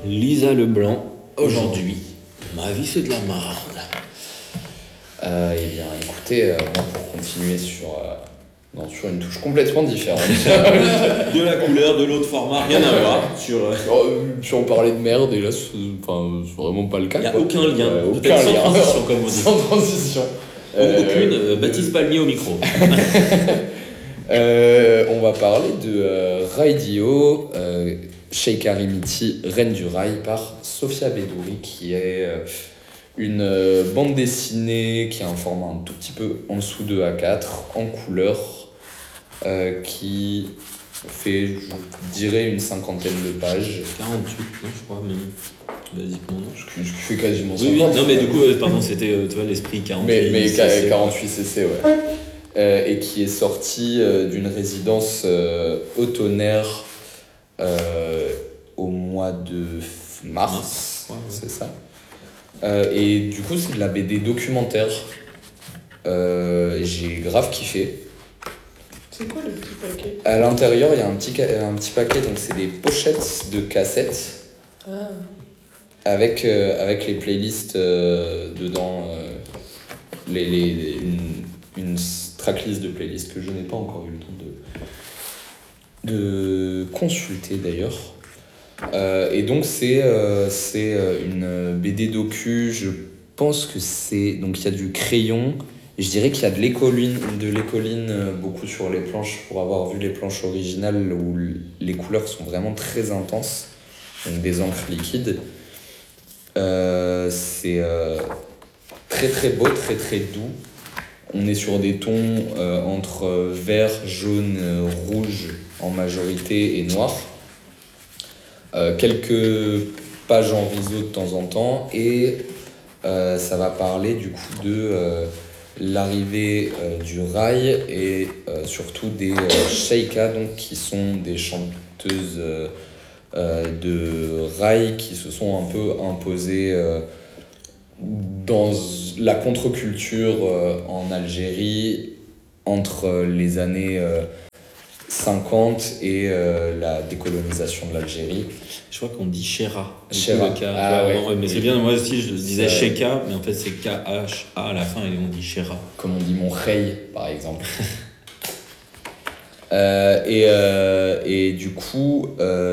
Lisa Leblanc, aujourd'hui. Ma vie c'est de la marde. Eh bien, écoutez, moi, pour continuer sur une touche complètement différente. De la couleur, de l'autre format, rien à voir. Puis on parlait de merde, et là, c'est vraiment pas le cas. Il n'y a aucun lien. Aucun sans lien. transition, comme on dit. Sans transition. Aucune. Baptiste Palmier au micro. On va parler de Rai-Dio, Sheikha Rimiti, Reine du Rail, par Sophia Bédouri, qui est une bande dessinée qui a un format un tout petit peu en dessous de A4, en couleur, qui fait, je dirais, une 50aine de pages. 48, non, je crois, même. Vas-y, comment non Je fais quasiment 50. Oui, non, mais du coup, pardon, c'était tu vois, l'esprit 48. Mais CC. 48 cc, ouais. Et qui est sorti d'une résidence automnaire au mois de mars, Ouais. c'est ça. Et du coup, c'est de la BD documentaire. J'ai grave kiffé. C'est quoi le petit paquet? À l'intérieur, il y a un petit paquet, donc c'est des pochettes de cassettes avec les playlists dedans, une tracklist de playlists que je n'ai pas encore eu le temps de consulter d'ailleurs. Et donc c'est une BD docu, je pense que c'est... Donc il y a du crayon, et je dirais qu'il y a de l'écoline beaucoup sur les planches, pour avoir vu les planches originales où les couleurs sont vraiment très intenses, donc des encres liquides. C'est très très beau, très très doux. On est sur des tons entre vert, jaune, rouge en majorité et noir. Quelques pages en riso de temps en temps, et ça va parler du coup de l'arrivée du rail et surtout des Sheikha, donc, qui sont des chanteuses de rail qui se sont un peu imposées dans la contre-culture en Algérie entre les années 50 et la décolonisation de l'Algérie. Je crois qu'on dit Shera. Shera. Ouais, mais c'est bien, moi aussi je disais Ça... Sheikha, mais en fait c'est K-H-A à la fin et on dit Shera. Comme on dit mon rey, par exemple. Et du coup,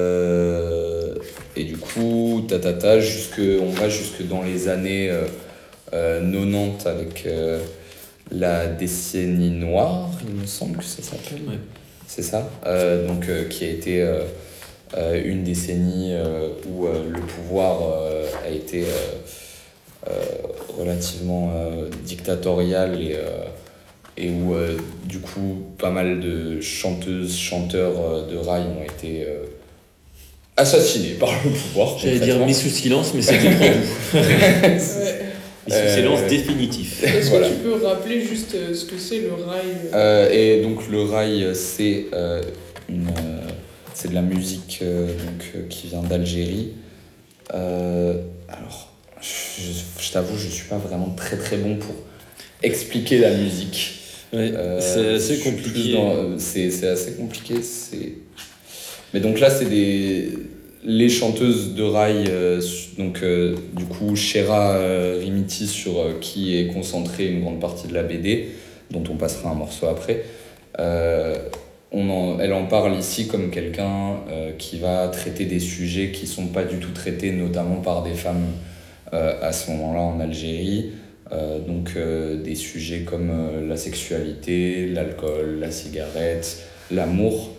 on va jusque dans les années 90 avec la décennie noire, il me semble que ça s'appelle. Ouais. C'est ça, qui a été une décennie où le pouvoir a été relativement dictatorial et où du coup pas mal de chanteuses, chanteurs de rail ont été assassinés par le pouvoir. J'allais dire mis sous silence, mais c'était trop doux. Ouais. Mis sous silence définitif. Est-ce Voilà. que tu peux rappeler juste ce que c'est le rail? Et donc le rail, c'est de la musique qui vient d'Algérie. Alors, je t'avoue, je suis pas vraiment très très bon pour expliquer la musique. Ouais, c'est assez compliqué. C'est assez compliqué. Mais donc là, c'est les chanteuses de rail, du coup Sheikha Rimiti, sur qui est concentrée une grande partie de la BD, dont on passera un morceau après. Elle en parle ici comme quelqu'un qui va traiter des sujets qui sont pas du tout traités, notamment par des femmes à ce moment-là en Algérie. Des sujets comme la sexualité, l'alcool, la cigarette, l'amour.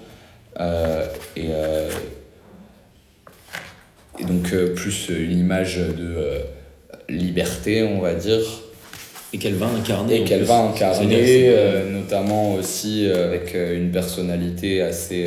Et donc plus une image de liberté, on va dire. Et qu'elle va incarner. Notamment aussi avec une personnalité assez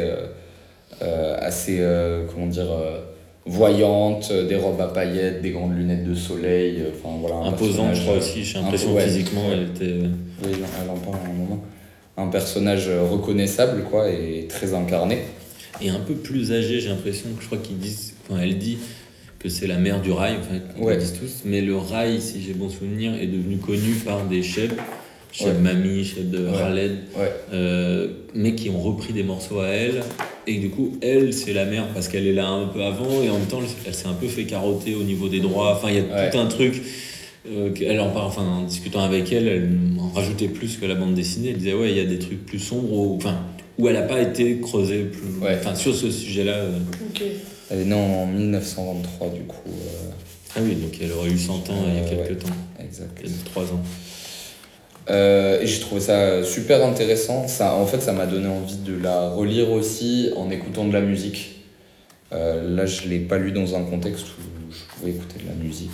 voyante, des robes à paillettes, des grandes lunettes de soleil. Imposante, je crois aussi, j'ai l'impression physiquement, elle était... Oui, elle en parle à un moment. Un personnage reconnaissable, quoi, et très incarné. Et un peu plus âgé, j'ai l'impression, que je crois elle dit que c'est la mère du rail, en fait, ouais. Ils disent tous, mais le rail, si j'ai bon souvenir, est devenu connu par des chefs Mami, chef de Khaled, mais qui ont repris des morceaux à elle Et du coup, elle, c'est la mère parce qu'elle est là un peu avant et en même temps, elle s'est un peu fait carotter au niveau des droits. Enfin, il y a tout un truc. Elle en parle, en discutant avec elle en rajoutait plus que la bande dessinée. Elle disait, ouais, il y a des trucs plus sombres où elle n'a pas été creusée sur ce sujet-là. Okay. Elle est née en 1923, du coup. Ah oui, donc elle aurait eu 100 ans il y a quelques temps. Exact. 3 ans. Et j'ai trouvé ça super intéressant. En fait, ça m'a donné envie de la relire aussi en écoutant de la musique. Là, je ne l'ai pas lu dans un contexte où je pouvais écouter de la musique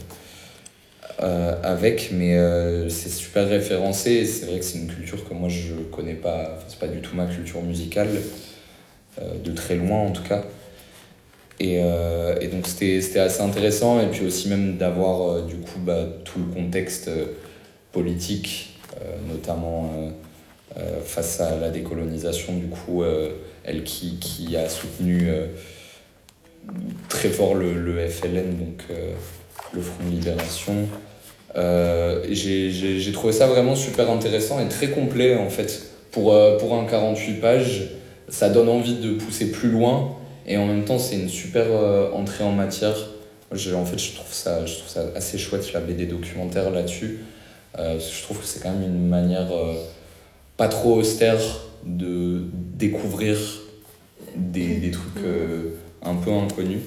avec, mais c'est super référencé. Et c'est vrai que c'est une culture que moi, je ne connais pas. C'est pas du tout ma culture musicale, de très loin en tout cas. Et donc, c'était assez intéressant. Et puis aussi même d'avoir du coup tout le contexte politique, notamment face à la décolonisation, du coup, elle qui a soutenu très fort le FLN, donc le Front de Libération. J'ai trouvé ça vraiment super intéressant et très complet en fait. Pour un 48 pages, ça donne envie de pousser plus loin et en même temps c'est une super entrée en matière. Je trouve ça assez chouette, la BD documentaire là-dessus. Je trouve que c'est quand même une manière pas trop austère de découvrir des trucs un peu inconnus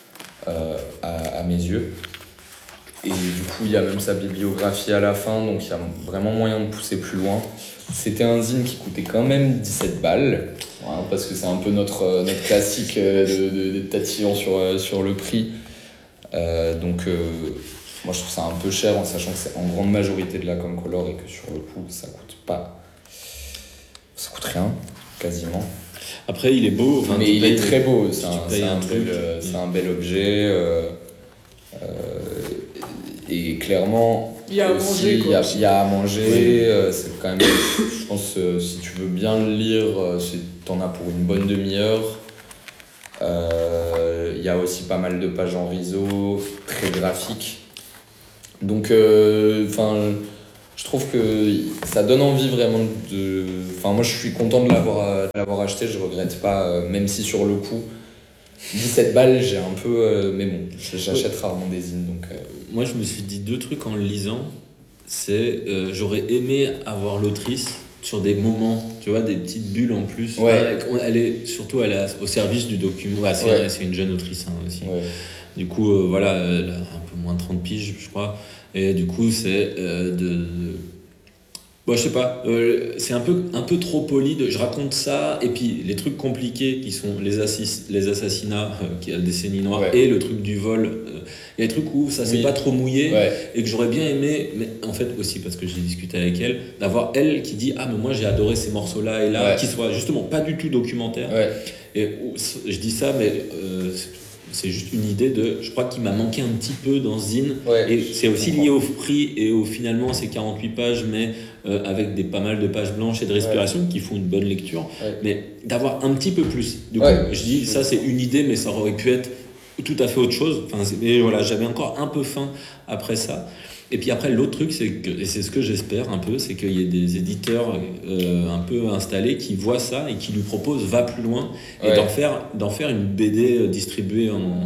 à mes yeux. Et du coup, il y a même sa bibliographie à la fin, donc il y a vraiment moyen de pousser plus loin. C'était un zine qui coûtait quand même 17 balles, voilà, parce que c'est un peu notre classique de tatillon sur le prix. Donc moi je trouve ça un peu cher en sachant que c'est en grande majorité de la Color et que sur le coup ça coûte rien quasiment. Après il est beau, mais il est très beau, c'est un bel objet et clairement il y a à manger, il y a à manger, c'est quand même je pense si tu veux bien le lire t'en as pour une bonne demi-heure. Il y a aussi pas mal de pages en riso, très graphiques. Donc, je trouve que ça donne envie vraiment de... moi, je suis content de l'avoir acheté, je regrette pas, même si sur le coup, 17 balles, j'ai un peu... mais bon, j'achète rarement des zines, donc... Moi, je me suis dit 2 trucs en le lisant. C'est, j'aurais aimé avoir l'autrice sur des moments, tu vois, des petites bulles en plus. Ouais. Elle est au service du document. C'est une jeune autrice aussi. Ouais. Du coup, elle a un peu moins de 30 piges, je crois. Et du coup, c'est je sais pas, c'est un peu trop poli. Je raconte ça, et puis les trucs compliqués qui sont les assassinats, qui est la décennie noire, et le truc du vol. Il y a des trucs où ça s'est pas trop mouillé, et que j'aurais bien aimé, mais en fait aussi parce que j'ai discuté avec elle, d'avoir elle qui dit mais moi j'ai adoré ces morceaux-là et là, qui soient justement pas du tout documentaires. Et je dis ça, mais c'est juste une idée je crois qu'il m'a manqué un petit peu dans Zine, et c'est aussi lié au prix et finalement c'est 48 pages, mais avec pas mal de pages blanches et de respiration qui font une bonne lecture, mais d'avoir un petit peu plus. Du coup, je dis ça, c'est une idée, mais ça aurait pu être tout à fait autre chose. Mais voilà, j'avais encore un peu faim après ça. Et puis après, l'autre truc, et c'est ce que j'espère un peu, c'est qu'il y ait des éditeurs un peu installés qui voient ça et qui lui proposent va plus loin, et d'en faire une BD distribuée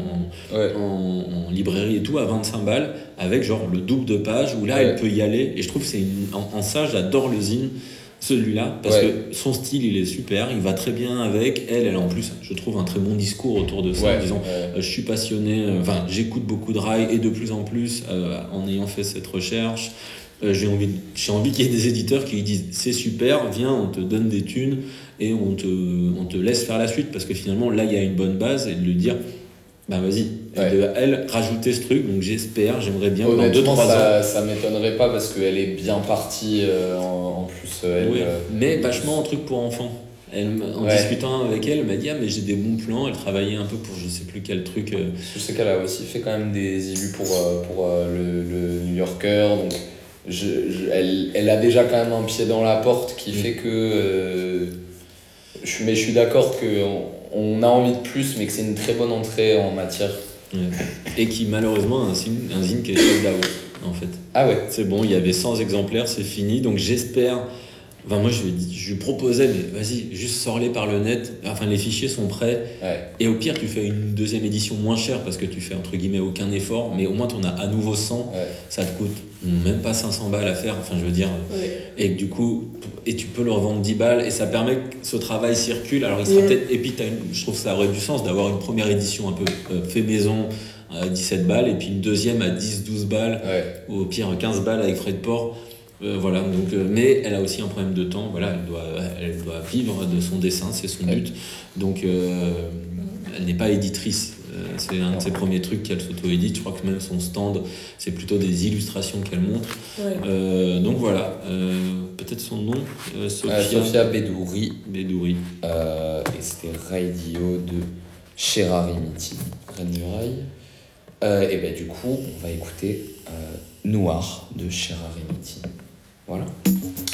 en librairie et tout à 25 balles, avec genre le double de pages, où là elle peut y aller. Et je trouve que en ça, j'adore le zine, celui-là, parce que son style il est super, il va très bien avec elle a en plus, je trouve, un très bon discours autour de ça, en disant je suis passionné, j'écoute beaucoup de rail, et de plus en plus en ayant fait cette recherche, j'ai envie qu'il y ait des éditeurs qui lui disent c'est super, viens, on te donne des thunes et on te laisse faire la suite, parce que finalement là il y a une bonne base, et de lui dire vas-y, elle rajouter ce truc. Donc j'aimerais bien dans 2-3 ans. Ça m'étonnerait pas, parce qu'elle est bien partie en plus. Mais vachement un truc pour enfants. Discutant avec elle m'a dit mais j'ai des bons plans. Elle travaillait un peu pour je sais plus quel truc. Je sais qu'elle a aussi fait quand même des illus pour le New Yorker. Donc elle a déjà quand même un pied dans la porte qui fait que. Je suis d'accord qu'on a envie de plus, mais que c'est une très bonne entrée en matière. Et qui malheureusement un zine qui est sold out en fait. Ah ouais. C'est bon, il y avait 100 exemplaires, c'est fini. Donc j'espère Enfin, moi, je lui proposais, mais vas-y, juste sors-les par le net. Enfin, les fichiers sont prêts. Ouais. Et au pire, tu fais une deuxième édition moins chère parce que tu fais, entre guillemets, aucun effort. Mais au moins, tu en as à nouveau 100. Ouais. Ça te coûte même pas 500 balles à faire. Enfin, je veux dire. Ouais. Et du coup, tu peux le revendre 10 balles. Et ça permet que ce travail circule. Alors, il sera peut-être. Et puis, je trouve que ça aurait du sens d'avoir une première édition un peu fait maison à 17 balles. Et puis une deuxième à 10-12 balles. Ouais. Ou au pire, 15 balles avec frais de port. Voilà, donc, mais elle a aussi un problème de temps. Voilà, elle doit vivre de son dessin, c'est son but. Donc, elle n'est pas éditrice. C'est un de ses premiers trucs qu'elle s'auto-édite. Je crois que même son stand, c'est plutôt des illustrations qu'elle montre. Ouais. Donc voilà, peut-être son nom, Sophia Bedouri. Bedouri. Et c'était Radio de Cherarimiti. Et ben du coup, on va écouter Noir de Cherarimiti. Voilà.